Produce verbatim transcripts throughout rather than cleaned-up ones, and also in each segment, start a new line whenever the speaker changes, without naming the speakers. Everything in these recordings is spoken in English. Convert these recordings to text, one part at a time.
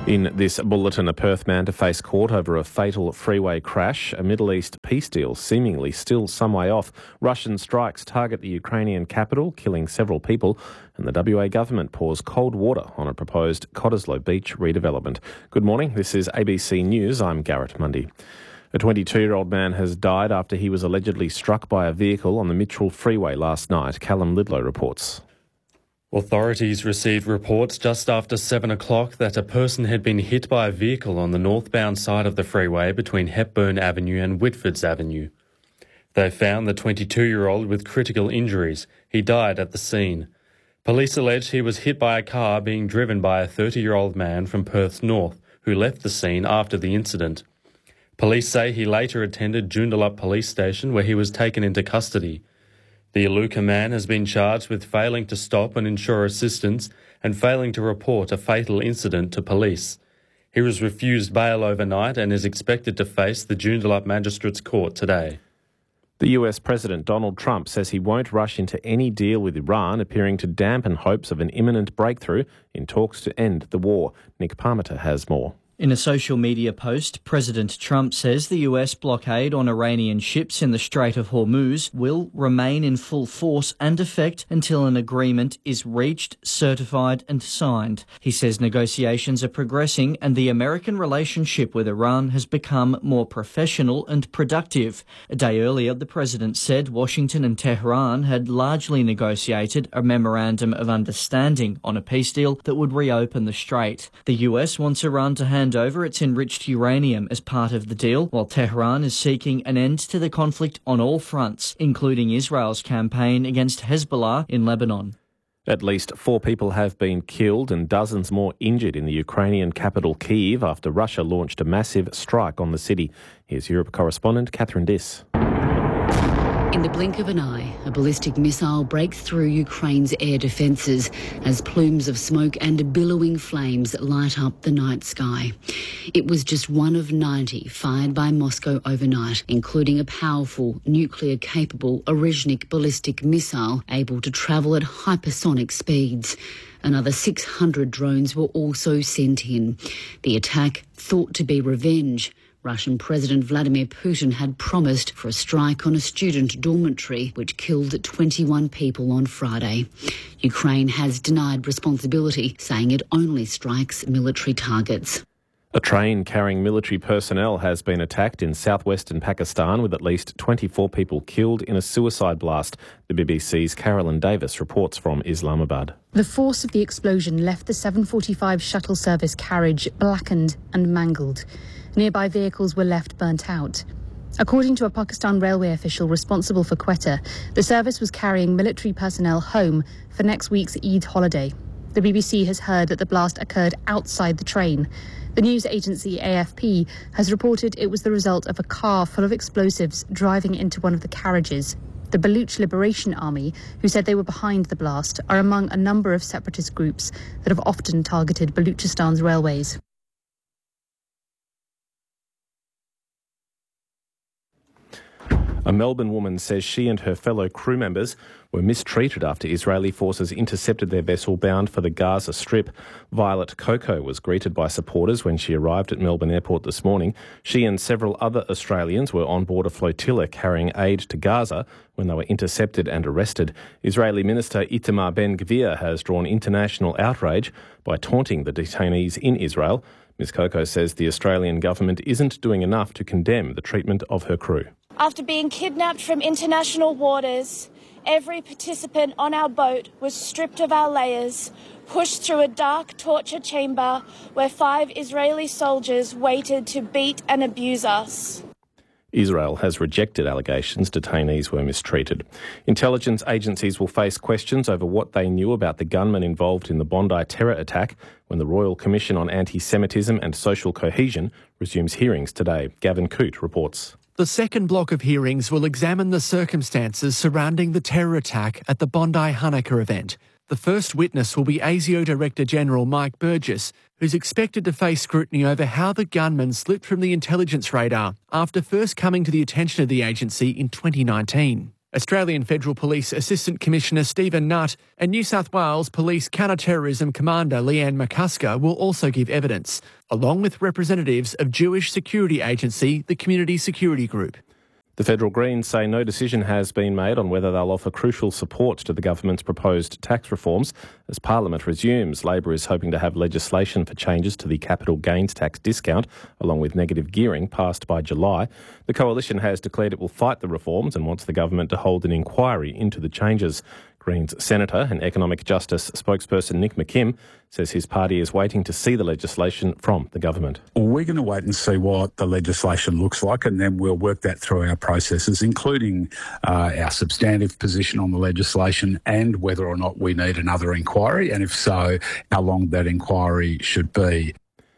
In this bulletin, a Perth man to face court over a fatal freeway crash, a Middle East peace deal seemingly still some way off, Russian strikes target the Ukrainian capital, killing several people, and the W A government pours cold water on a proposed Cottesloe Beach redevelopment. Good morning, this is A B C News, I'm Garrett Mundy. A twenty-two-year-old man has died after he was allegedly struck by a vehicle on the Mitchell Freeway last night. Callum Lidlow reports.
Authorities received reports just after seven o'clock that a person had been hit by a vehicle on the northbound side of the freeway between Hepburn Avenue and Whitfords Avenue. They found the twenty-two-year-old with critical injuries. He died at the scene. Police allege he was hit by a car being driven by a thirty-year-old man from Perth's north who left the scene after the incident. Police say he later attended Joondalup Police Station where he was taken into custody. The Iluka man has been charged with failing to stop and ensure assistance and failing to report a fatal incident to police. He was refused bail overnight and is expected to face the Joondalup Magistrates Court today.
The U S President Donald Trump says he won't rush into any deal with Iran, appearing to dampen hopes of an imminent breakthrough in talks to end the war. Nick Parmenter has more.
In a social media post, President Trump says the U S blockade on Iranian ships in the Strait of Hormuz will remain in full force and effect until an agreement is reached, certified and signed. He says negotiations are progressing and the American relationship with Iran has become more professional and productive. A day earlier, the president said Washington and Tehran had largely negotiated a memorandum of understanding on a peace deal that would reopen the strait. The U S wants Iran to hand over its enriched uranium as part of the deal, while Tehran is seeking an end to the conflict on all fronts, including Israel's campaign against Hezbollah in Lebanon.
At least four people have been killed and dozens more injured in the Ukrainian capital Kyiv after Russia launched a massive strike on the city. Here's Europe correspondent Catherine Diss.
In the blink of an eye, a ballistic missile breaks through Ukraine's air defences as plumes of smoke and billowing flames light up the night sky. It was just one of ninety fired by Moscow overnight, including a powerful nuclear-capable Orezhnik ballistic missile able to travel at hypersonic speeds. Another six hundred drones were also sent in. The attack, thought to be revenge. Russian President Vladimir Putin had promised for a strike on a student dormitory, which killed twenty-one people on Friday. Ukraine has denied responsibility, saying it only strikes military targets.
A train carrying military personnel has been attacked in southwestern Pakistan with at least twenty-four people killed in a suicide blast. The B B C's Carolyn Davis reports from Islamabad.
The force of the explosion left the seven forty-five shuttle service carriage blackened and mangled. Nearby vehicles were left burnt out. According to a Pakistan railway official responsible for Quetta, the service was carrying military personnel home for next week's Eid holiday. The B B C has heard that the blast occurred outside the train. The news agency A F P has reported it was the result of a car full of explosives driving into one of the carriages. The Baluch Liberation Army, who said they were behind the blast, are among a number of separatist groups that have often targeted Baluchistan's railways.
A Melbourne woman says she and her fellow crew members were mistreated after Israeli forces intercepted their vessel bound for the Gaza Strip. Violet Coco was greeted by supporters when she arrived at Melbourne Airport this morning. She and several other Australians were on board a flotilla carrying aid to Gaza when they were intercepted and arrested. Israeli Minister Itamar Ben-Gvir has drawn international outrage by taunting the detainees in Israel. Miz Coco says the Australian government isn't doing enough to condemn the treatment of her crew.
After being kidnapped from international waters, every participant on our boat was stripped of our layers, pushed through a dark torture chamber where five Israeli soldiers waited to beat and abuse us.
Israel has rejected allegations detainees were mistreated. Intelligence agencies will face questions over what they knew about the gunmen involved in the Bondi terror attack when the Royal Commission on Anti-Semitism and Social Cohesion resumes hearings today. Gavin Coote reports.
The second block of hearings will examine the circumstances surrounding the terror attack at the Bondi Hanukkah event. The first witness will be ASIO Director General Mike Burgess, who's expected to face scrutiny over how the gunman slipped from the intelligence radar after first coming to the attention of the agency in twenty nineteen. Australian Federal Police Assistant Commissioner Stephen Nutt and New South Wales Police Counter-Terrorism Commander Leanne McCusker will also give evidence, along with representatives of Jewish security agency, the Community Security Group.
The Federal Greens say no decision has been made on whether they'll offer crucial support to the government's proposed tax reforms. As Parliament resumes, Labor is hoping to have legislation for changes to the capital gains tax discount, along with negative gearing, passed by July. The Coalition has declared it will fight the reforms and wants the government to hold an inquiry into the changes. Greens Senator and Economic Justice spokesperson Nick McKim says his party is waiting to see the legislation from the government.
We're going to wait and see what the legislation looks like, and then we'll work that through our processes, including uh, our substantive position on the legislation and whether or not we need another inquiry, and if so, how long that inquiry should be.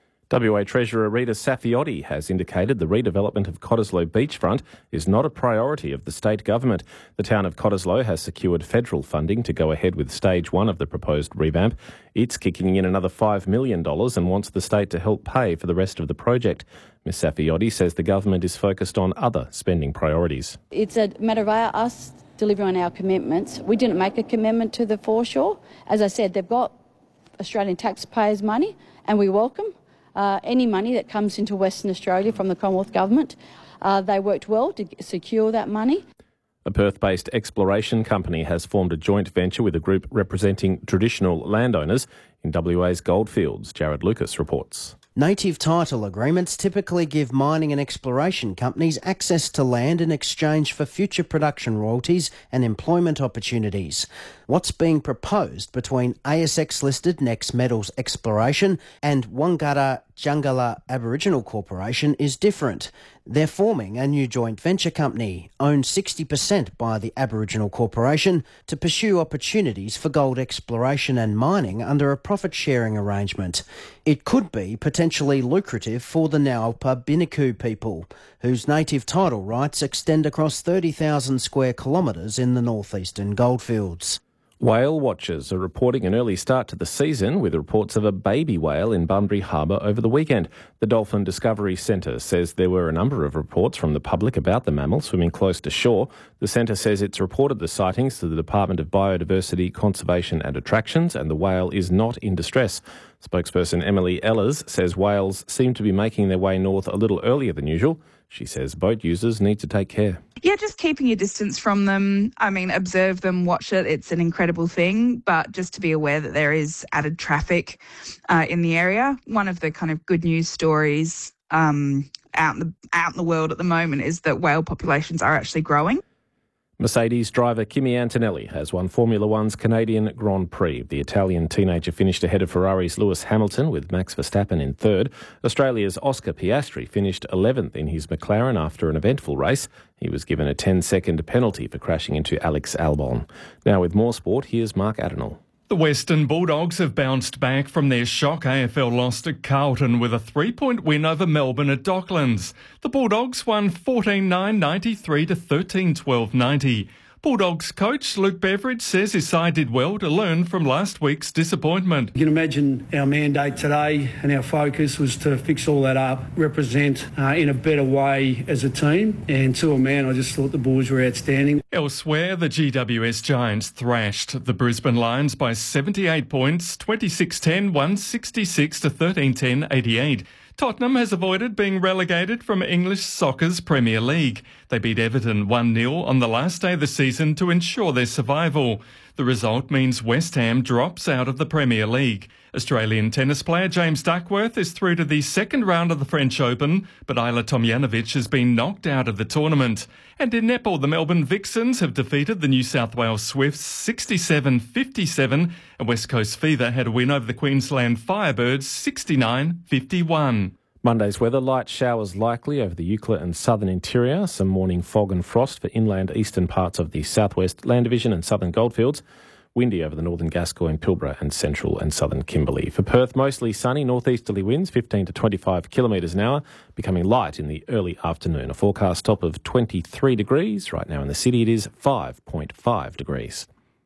W A Treasurer Rita Saffioti has indicated the redevelopment of Cottesloe beachfront is not a priority of the state government. The town of Cottesloe has secured federal funding to go ahead with stage one of the proposed revamp. It's kicking in another five million dollars and wants the state to help pay for the rest of the project. Ms Saffioti says the government is focused on other spending priorities.
It's a matter of us delivering on our commitments. We didn't make a commitment to the foreshore. As I said, they've got Australian taxpayers' money, and we welcome Uh, any money that comes into Western Australia from the Commonwealth Government. Uh, they worked well to secure that money.
A Perth-based exploration company has formed a joint venture with a group representing traditional landowners in W A's goldfields. Jared Lucas reports.
Native title agreements typically give mining and exploration companies access to land in exchange for future production royalties and employment opportunities. What's being proposed between A S X-listed Next Metals Exploration and Wangara Jungala Aboriginal Corporation is different. They're forming a new joint venture company, owned sixty percent by the Aboriginal Corporation, to pursue opportunities for gold exploration and mining under a profit-sharing arrangement. It could be potentially lucrative for the Naulpa Biniku people, whose native title rights extend across thirty thousand square kilometres in the northeastern goldfields.
Whale watchers are reporting an early start to the season with reports of a baby whale in Bunbury Harbour over the weekend. The Dolphin Discovery Centre says there were a number of reports from the public about the mammal swimming close to shore. The centre says it's reported the sightings to the Department of Biodiversity, Conservation and Attractions, and the whale is not in distress. Spokesperson Emily Ellers says whales seem to be making their way north a little earlier than usual. She says boat users need to take care.
Yeah, just keeping your distance from them. I mean, observe them, watch it. It's an incredible thing, but just to be aware that there is added traffic uh, in the area. One of the kind of good news stories um, out in the out in the world at the moment is that whale populations are actually growing.
Mercedes driver Kimi Antonelli has won Formula One's Canadian Grand Prix. The Italian teenager finished ahead of Ferrari's Lewis Hamilton with Max Verstappen in third. Australia's Oscar Piastri finished eleventh in his McLaren after an eventful race. He was given a ten-second penalty for crashing into Alex Albon. Now with more sport, here's Mark Adenall.
The Western Bulldogs have bounced back from their shock A F L loss to Carlton with a three-point win over Melbourne at Docklands. The Bulldogs won fourteen nine ninety-three to thirteen twelve ninety. Bulldogs coach Luke Beveridge says his side did well to learn from last week's disappointment.
You can imagine our mandate today and our focus was to fix all that up, represent uh, in a better way as a team, and to a man I just thought the Bulls were outstanding.
Elsewhere, the G W S Giants thrashed the Brisbane Lions by seventy-eight points, twenty-six ten, one sixty-six to thirteen ten eighty-eight. Tottenham has avoided being relegated from English soccer's Premier League. They beat Everton one nil on the last day of the season to ensure their survival. The result means West Ham drops out of the Premier League. Australian tennis player James Duckworth is through to the second round of the French Open, but Ajla Tomljanovic has been knocked out of the tournament. And in netball, the Melbourne Vixens have defeated the New South Wales Swifts sixty-seven fifty-seven, and West Coast Fever had a win over the Queensland Firebirds sixty-nine fifty-one.
Monday's weather, light showers likely over the Eucla and southern interior, some morning fog and frost for inland eastern parts of the southwest Land Division and southern goldfields. Windy over the northern Gascoyne, Pilbara and central and southern Kimberley. For Perth, mostly sunny, northeasterly winds fifteen to twenty-five kilometres an hour, becoming light in the early afternoon. A forecast top of twenty-three degrees. Right now in the city it is five point five degrees.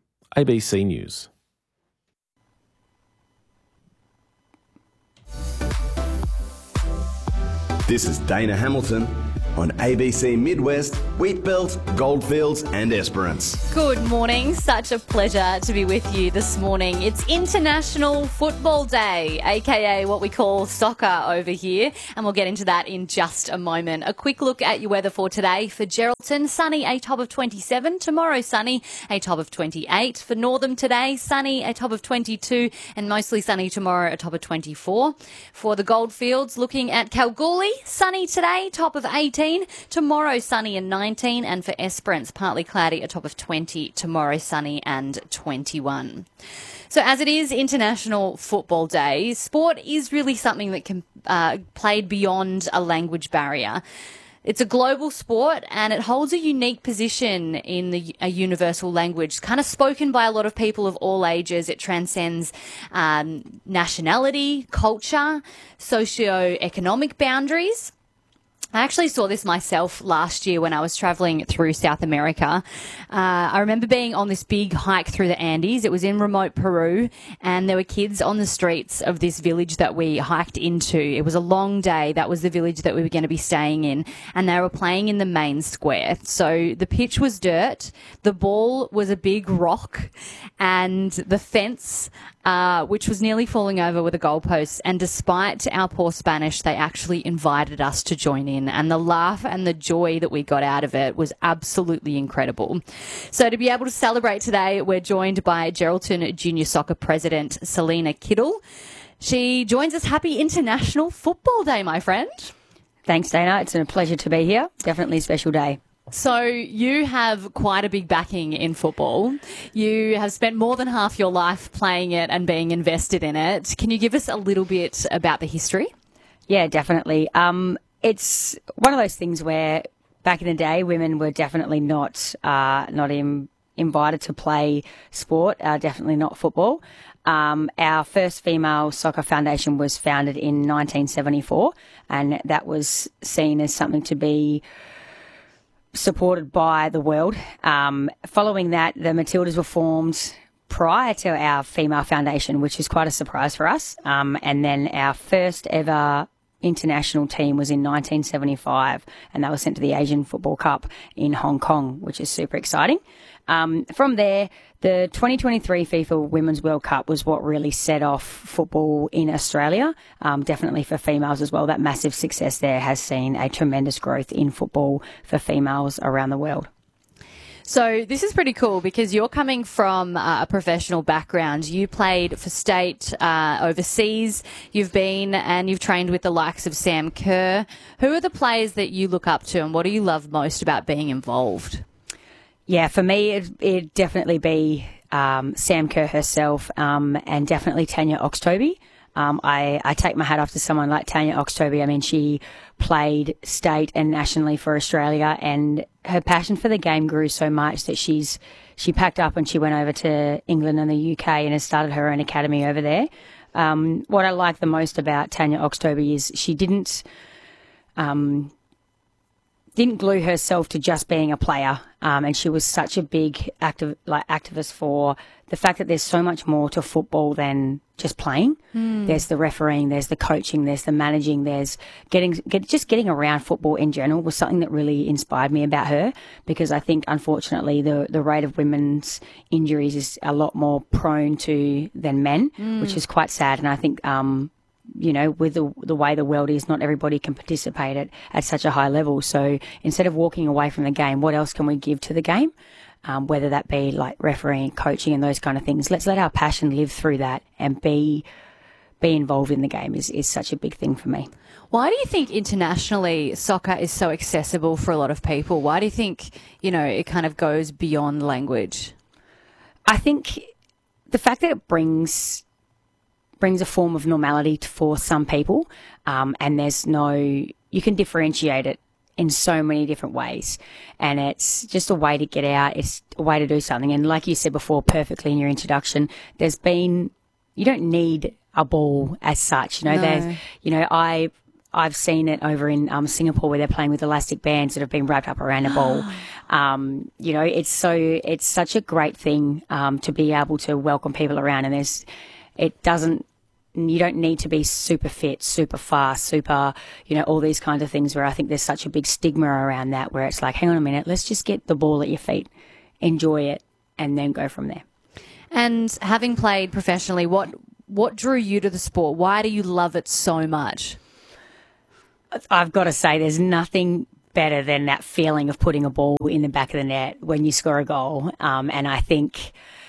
A B C News.
This is Dana Hamilton on A B C Midwest, Wheatbelt, Goldfields and Esperance.
Good morning. Such a pleasure to be with you this morning. It's International Football Day, aka what we call soccer over here, and we'll get into that in just a moment. A quick look at your weather for today. For Geraldton, sunny, a top of twenty-seven. Tomorrow, sunny, a top of twenty-eight. For Northam today, sunny, a top of twenty-two, and mostly sunny tomorrow, a top of twenty-four. For the Goldfields, looking at Kalgoorlie, sunny today, top of eighteen. Tomorrow, sunny and nineteen. And for Esperance, partly cloudy, a top of twenty. Tomorrow, sunny and twenty-one. So as it is International Football Day, sport is really something that can uh, played beyond a language barrier. It's a global sport and it holds a unique position in the, a universal language, kind of spoken by a lot of people of all ages. It transcends um, nationality, culture, socio-economic boundaries. I actually saw this myself last year when I was travelling through South America. Uh, I remember being on this big hike through the Andes. It was in remote Peru, and there were kids on the streets of this village that we hiked into. It was a long day. That was the village that we were going to be staying in, and they were playing in the main square. So the pitch was dirt, the ball was a big rock, and the fence, uh, which was nearly falling over with the goalposts. And despite our poor Spanish, they actually invited us to join in. And the laugh and the joy that we got out of it was absolutely incredible. So to be able to celebrate today, we're joined by Geraldton Junior Soccer President Selena Kittle. She joins us. Happy International Football Day, my friend.
Thanks, Dana. It's a pleasure to be here. Definitely a special day.
So you have quite a big backing in football. You have spent more than half your life playing it and being invested in it. Can you give us a little bit about the history?
Yeah, definitely. Um, It's one of those things where back in the day, women were definitely not uh, not in, invited to play sport, uh, definitely not football. Um, our first female soccer foundation was founded in nineteen seventy-four, and that was seen as something to be supported by the world. Um, following that, the Matildas were formed prior to our female foundation, which is quite a surprise for us. Um, and then our first ever international team was in nineteen seventy-five, and they were sent to the Asian Football Cup in Hong Kong, which is super exciting. Um, from there, the twenty twenty-three FIFA Women's World Cup was what really set off football in Australia, um, definitely for females as well. That massive success there has seen a tremendous growth in football for females around the world.
So this is pretty cool because you're coming from uh, a professional background. You played for state uh, overseas. You've been and you've trained with the likes of Sam Kerr. Who are the players that you look up to, and what do you love most about being involved?
Yeah, for me, it'd, it'd definitely be um, Sam Kerr herself um, and definitely Tanya Oxtoby. Um, I, I take my hat off to someone like Tanya Oxtoby. I mean, she played state and nationally for Australia, and her passion for the game grew so much that she's she packed up and she went over to England and the U K and has started her own academy over there. Um, what I like the most about Tanya Oxtoby is she didn't um, didn't glue herself to just being a player, um, and she was such a big active like activist for the fact that there's so much more to football than just playing. Mm. There's the refereeing, there's the coaching, there's the managing, there's getting get, just getting around football in general was something that really inspired me about her, because I think unfortunately the the rate of women's injuries is a lot more prone to than men, mm. which is quite sad. And I think um, you know, with the the way the world is, not everybody can participate at, at such a high level. So instead of walking away from the game, what else can we give to the game? Um, whether that be like refereeing, coaching and those kind of things. Let's let our passion live through that and be be involved in the game is, is such a big thing for me.
Why do you think internationally soccer is so accessible for a lot of people? Why do you think, you know, it kind of goes beyond language?
I think the fact that it brings brings a form of normality for some people, um, and there's no, you can differentiate it in so many different ways, and it's just a way to get out, it's a way to do something. And like you said before perfectly in your introduction, there's been, you don't need a ball as such, you know, no. there's, you know, I, I've seen it over in um, Singapore where they're playing with elastic bands that have been wrapped up around a ball. um, you know, it's so, it's such a great thing um, to be able to welcome people around, and there's, it doesn't, you don't need to be super fit, super fast, super, you know, all these kinds of things where I think there's such a big stigma around that where it's like, hang on a minute, let's just get the ball at your feet, enjoy it, and then go from there.
And having played professionally, what what drew you to the sport? Why do you love it so much?
I've got to say there's nothing better than that feeling of putting a ball in the back of the net when you score a goal. Um, and I think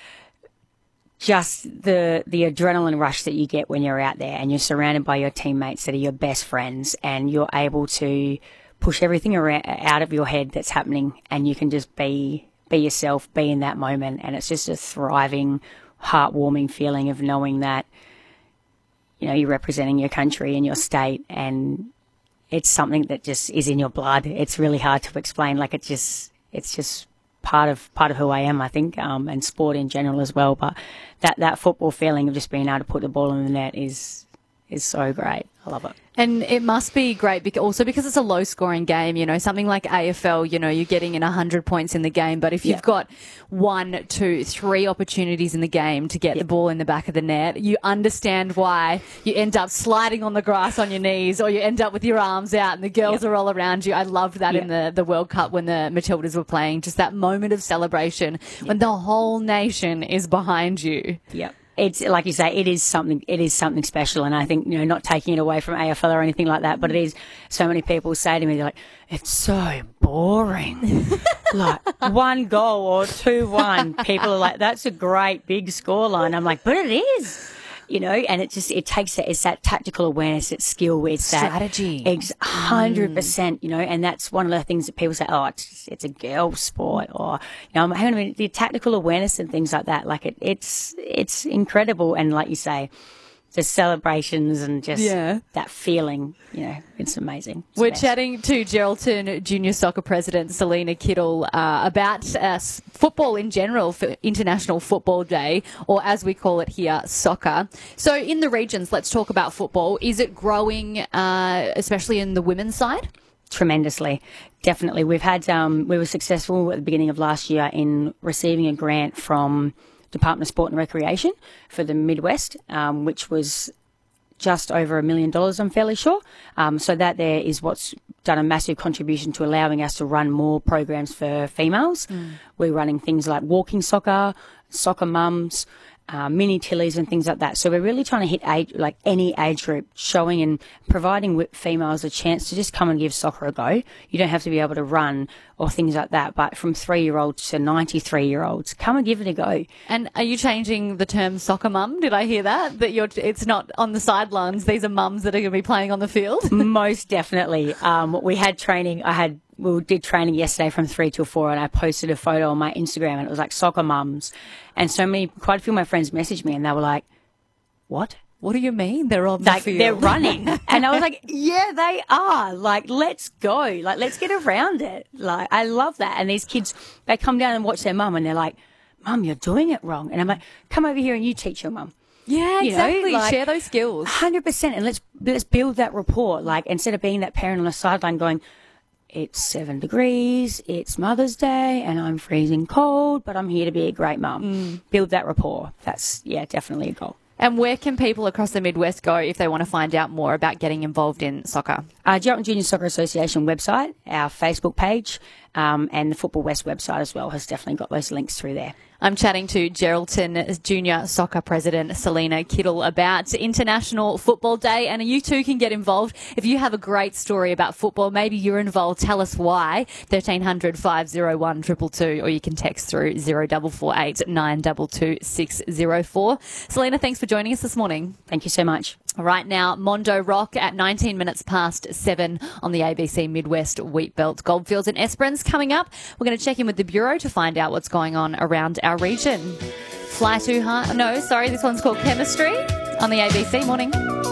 just the the adrenaline rush that you get when you're out there and you're surrounded by your teammates that are your best friends and you're able to push everything around, out of your head that's happening and you can just be be yourself, be in that moment. And it's just a thriving, heartwarming feeling of knowing that, you know, you're representing your country and your state, and it's something that just is in your blood. It's really hard to explain. Like, it just, it's just part of part of who I am, I think, um, and sport in general as well. But that, that football feeling of just being able to put the ball in the net is is so great. I love it.
And it must be great because also because it's a low-scoring game, you know, something like A F L, you know, you're getting in one hundred points in the game. But if you've yeah. got one, two, three opportunities in the game to get yeah. the ball in the back of the net, you understand why you end up sliding on the grass on your knees or you end up with your arms out and the girls yeah. are all around you. I loved that yeah. in the, the World Cup when the Matildas were playing, just that moment of celebration yeah. when the whole nation is behind you.
Yeah. It's like you say, it is something, it is something special. And I think, you know, not taking it away from A F L or anything like that, but it is, so many people say to me, they're like, it's so boring. Like one goal or two one, people are like, that's a great big scoreline. I'm like, but it is. You know, and it just, it takes that, it's that tactical awareness, it's skill, it's
strategy.
That strategy. one hundred percent, you know, and that's one of the things that people say, oh, it's, it's a girl sport, or, you know, hang on a minute, the tactical awareness and things like that, like it, it's, it's incredible. And like you say, the celebrations and just yeah. that feeling, you know, it's amazing. It's
We're chatting to Geraldton Junior Soccer President Selena Kittle uh, about uh, football in general for International Football Day, or as we call it here, soccer. So in the regions, let's talk about football. Is it growing, uh, especially in the women's side?
Tremendously. Definitely. We've had, um, we were successful at the beginning of last year in receiving a grant from Department of Sport and Recreation for the Midwest, um, which was just over a million dollars, I'm fairly sure. Um, so that there is what's done a massive contribution to allowing us to run more programs for females. Mm. We're running things like walking soccer, soccer mums, Uh, mini tillies and things like that. So we're really trying to hit age, like any age group, showing and providing females a chance to just come and give soccer a go. You don't have to be able to run or things like that, but from three-year-olds to ninety-three-year-olds, come and give it a go.
And are you changing the term soccer mum? Did I hear that? That you're, it's not on the sidelines, these are mums that are going to be playing on the field?
Most definitely. Um, we had training, I had We did training yesterday from three till four, and I posted a photo on my Instagram, and it was like soccer mums. And so many, quite a few of my friends messaged me, and they were like, "What?
What do you mean they're on
like,
the field?
They're running." And I was like, "Yeah, they are. Like, let's go. Like, let's get around it." Like, I love that. And these kids, they come down and watch their mum, and they're like, "Mum, you're doing it wrong." And I'm like, "Come over here and you teach your mum."
Yeah,
you
exactly.
Know, like,
share those skills.
one hundred percent. And let's let's build that rapport. Like, instead of being that parent on the sideline going, it's seven degrees, it's Mother's Day, and I'm freezing cold, but I'm here to be a great mum. Mm. Build that rapport. That's, yeah, definitely a goal.
And where can people across the Midwest go if they want to find out more about getting involved in soccer?
Uh, Geraldton Junior Soccer Association website, our Facebook page, um, and the Football West website as well has definitely got those links through there.
I'm chatting to Geraldton Junior Soccer President Selena Kittle about International Football Day, and you too can get involved. If you have a great story about football, maybe you're involved, tell us why. thirteen hundred, five oh one, two two two, or you can text through zero four four eight, nine two two, six zero four. Selena, thanks for joining us this morning.
Thank you so much.
Right now, Mondo Rock at nineteen minutes past seven on the A B C Midwest Wheatbelt Goldfields and Esperance. Coming up, we're going to check in with the Bureau to find out what's going on around our region. Fly Too High. No, sorry, this one's called Chemistry on the A B C. Morning.